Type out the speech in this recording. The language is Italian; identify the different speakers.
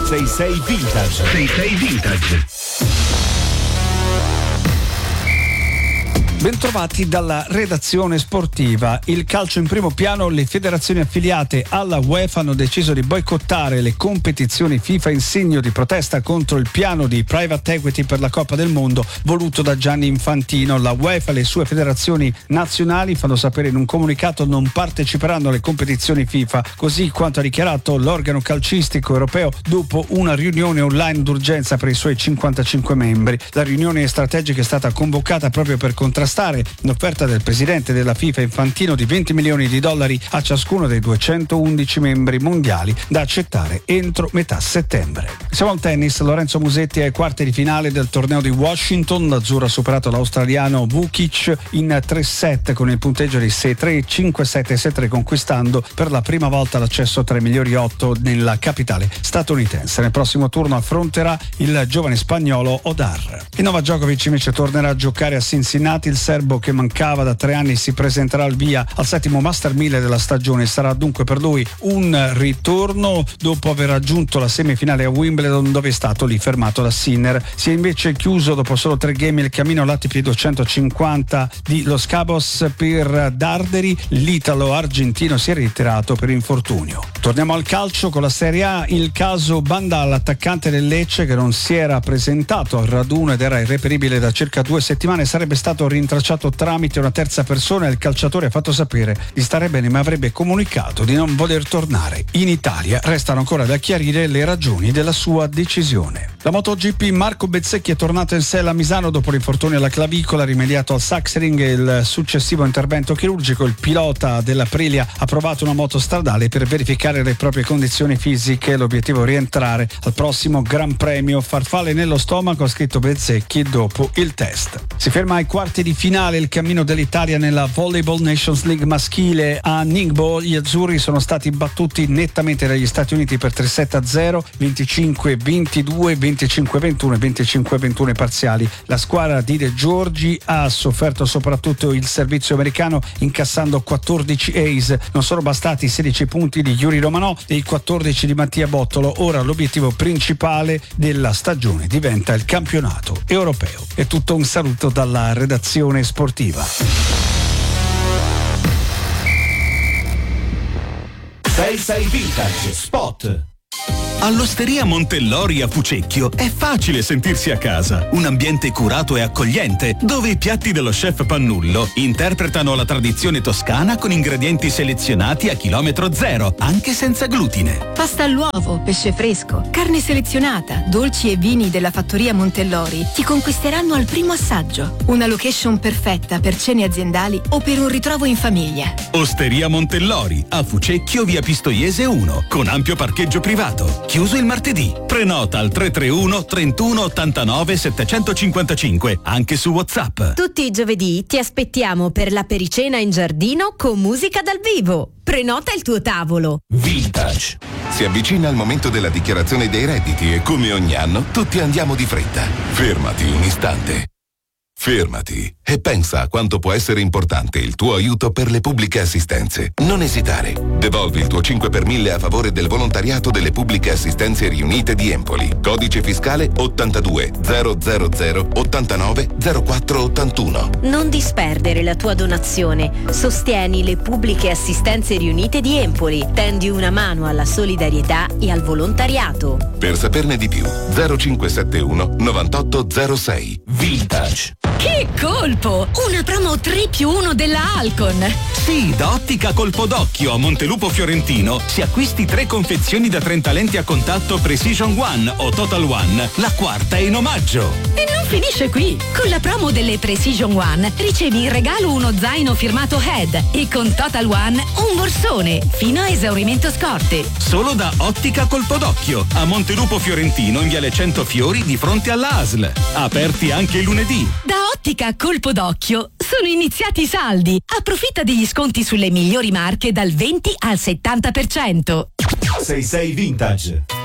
Speaker 1: 66 Vintage. 66 Vintage.
Speaker 2: Bentrovati dalla redazione sportiva. Il calcio in primo piano. Le federazioni affiliate alla UEFA hanno deciso di boicottare le competizioni FIFA in segno di protesta contro il piano di private equity per la Coppa del Mondo voluto da Gianni Infantino. La UEFA e le sue federazioni nazionali, fanno sapere in un comunicato, non parteciperanno alle competizioni FIFA, così quanto ha dichiarato l'organo calcistico europeo dopo una riunione online d'urgenza per i suoi 55 membri. La riunione strategica è stata convocata proprio per contrastare l'offerta del presidente della FIFA Infantino di $20 milioni a ciascuno dei 211 membri mondiali da accettare entro metà settembre. Siamo al tennis. Lorenzo Musetti è ai quarti di finale del torneo di Washington. L'azzurro ha superato l'australiano Vukic in 3 set con il punteggio di 6-3, 5-7 e 6-3, conquistando per la prima volta l'accesso tra i migliori 8 nella capitale statunitense. Nel prossimo turno affronterà il giovane spagnolo Odar. E Novak Djokovic invece tornerà a giocare a Cincinnati. Il serbo, che mancava da 3 anni, si presenterà al via al 7° Master 1000 della stagione. Sarà dunque per lui un ritorno dopo aver raggiunto la semifinale a Wimbledon, dove è stato lì fermato da Sinner. Si è invece chiuso dopo solo 3 game il cammino all'ATP 250 di Los Cabos per Darderi. L'italo-argentino si è ritirato per infortunio. Torniamo al calcio con la Serie A. Il caso Bandal, attaccante del Lecce che non si era presentato al raduno ed era irreperibile da circa 2 settimane, sarebbe stato rintracciato tramite una terza persona. Il calciatore ha fatto sapere di stare bene, ma avrebbe comunicato di non voler tornare in Italia. Restano ancora da chiarire le ragioni della sua decisione. La MotoGP, Marco Bezzecchi è tornato in sella a Misano dopo l'infortunio alla clavicola, rimediato al Sachsenring e il successivo intervento chirurgico. Il pilota dell'Aprilia ha provato una moto stradale per verificare le proprie condizioni fisiche. L'obiettivo è rientrare al prossimo Gran Premio. Farfalle nello stomaco, ha scritto Bezzecchi dopo il test. Si ferma ai quarti di finale il cammino dell'Italia nella Volleyball Nations League maschile a Ningbo. Gli azzurri sono stati battuti nettamente dagli Stati Uniti per 3-7-0, 25-22, 25-21 e 25-21 parziali. La squadra di De Giorgi ha sofferto soprattutto il servizio americano, incassando 14 ace. Non sono bastati i 16 punti di Yuri Romanò e i 14 di Mattia Bottolo. Ora l'obiettivo principale della stagione diventa il campionato europeo. È tutto, un saluto dalla redazione sportiva.
Speaker 1: 66 Vintage Spot.
Speaker 3: All'Osteria Montellori a Fucecchio è facile sentirsi a casa. Un ambiente curato e accogliente, dove i piatti dello chef Pannullo interpretano la tradizione toscana con ingredienti selezionati a chilometro zero, anche senza glutine.
Speaker 4: Pasta all'uovo, pesce fresco, carne selezionata, dolci e vini della fattoria Montellori ti conquisteranno al primo assaggio. Una location perfetta per cene aziendali o per un ritrovo in famiglia.
Speaker 3: Osteria Montellori a Fucecchio, via Pistoiese 1, con ampio parcheggio privato. Chiuso il martedì. Prenota al 331 31 89 755, anche su WhatsApp.
Speaker 5: Tutti i giovedì ti aspettiamo per la pericena in giardino con musica dal vivo. Prenota il tuo tavolo.
Speaker 1: Vintage.
Speaker 6: Si avvicina il momento della dichiarazione dei redditi e come ogni anno tutti andiamo di fretta. Fermati un istante. Fermati e pensa a quanto può essere importante il tuo aiuto per le pubbliche assistenze. Non esitare. Devolvi il tuo 5 per 1000 a favore del volontariato delle pubbliche assistenze riunite di Empoli. Codice fiscale 82 000 89 04 81.
Speaker 5: Non disperdere la tua donazione. Sostieni le pubbliche assistenze riunite di Empoli. Tendi una mano alla solidarietà e al volontariato.
Speaker 6: Per saperne di più 0571 9806.
Speaker 1: Vintage.
Speaker 4: Che colpo! Una promo 3+1 della Alcon.
Speaker 3: Sì, da Ottica Colpo d'Occhio a Montelupo Fiorentino, se acquisti 3 confezioni da 30 lenti a contatto Precision One o Total One, la quarta è in omaggio.
Speaker 4: E non finisce qui. Con la promo delle Precision One ricevi in regalo uno zaino firmato Head e con Total One un borsone fino a esaurimento scorte.
Speaker 3: Solo da Ottica Colpo d'Occhio a Montelupo Fiorentino, in viale 100 Fiori di fronte alla ASL. Aperti anche lunedì.
Speaker 4: Da Ottica Colpo d'Occhio sono iniziati i saldi. Approfitta degli sconti sulle migliori marche dal 20 al 70%.
Speaker 1: 66 Vintage.